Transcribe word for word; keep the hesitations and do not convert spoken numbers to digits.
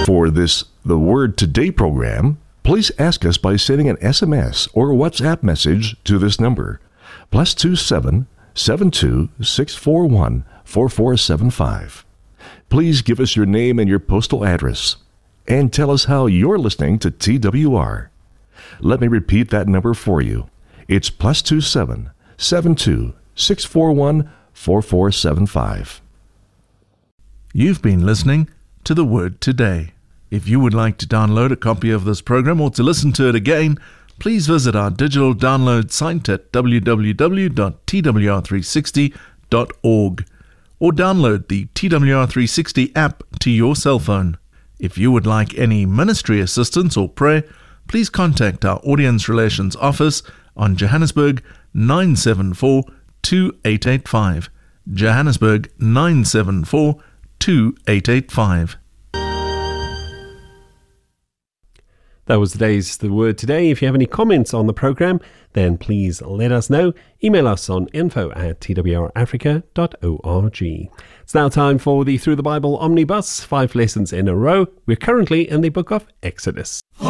For this The Word Today program, please ask us by sending an S M S or WhatsApp message to this number, plus two seven seven two six four one four four seven five. Please give us your name and your postal address, and tell us how you're listening to T W R. Let me repeat that number for you. It's plus two seven seven two six four one four four seven five. You've been listening to The Word Today. If you would like to download a copy of this program or to listen to it again, please visit our digital download site at w w w dot t w r three sixty dot org or download the T W R three sixty app to your cell phone. If you would like any ministry assistance or prayer, please contact our Audience Relations Office on Johannesburg nine seven four two eight eight five. Johannesburg nine seven four two eight eight five. That was today's The Word Today. If you have any comments on the program, then please let us know. Email us on info at t w r africa dot org. It's now time for the Through the Bible Omnibus, five lessons in a row. We're currently in the book of Exodus.